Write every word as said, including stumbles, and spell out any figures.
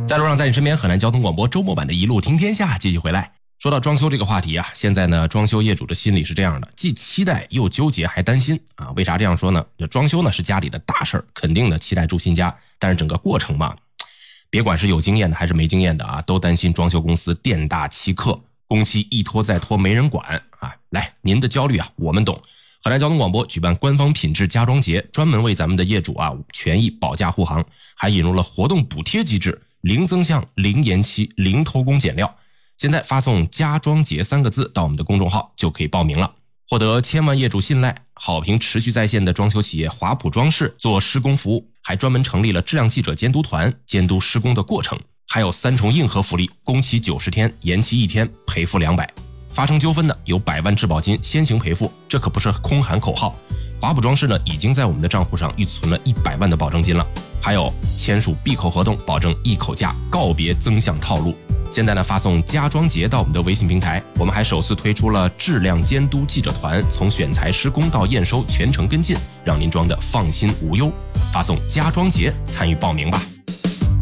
在路上，在你身边，河南交通广播周末版的一路听天下继续回来。说到装修这个话题啊，现在呢，装修业主的心理是这样的，既期待又纠结还担心啊。为啥这样说呢？这装修呢是家里的大事儿，肯定的期待住新家，但是整个过程嘛，别管是有经验的还是没经验的啊，都担心装修公司店大欺客，工期一拖再拖没人管啊。来，您的焦虑啊，我们懂。河南交通广播举办官方品质家装节，专门为咱们的业主啊权益保驾护航，还引入了活动补贴机制。零增项、零延期、零偷工减料。现在发送家装节三个字到我们的公众号就可以报名了，获得千万业主信赖，好评持续在线的装修企业华普装饰做施工服务，还专门成立了质量记者监督团，监督施工的过程，还有三重硬核福利，工期九十天，延期一天赔付两百，发生纠纷的有百万质保金先行赔付，这可不是空喊口号。华普装饰呢，已经在我们的账户上预存了一百万的保证金了，还有签署闭口合同，保证一口价，告别增项套路。现在呢，发送家装节到我们的微信平台，我们还首次推出了质量监督记者团，从选材施工到验收全程跟进，让您装的放心无忧。发送家装节参与报名吧。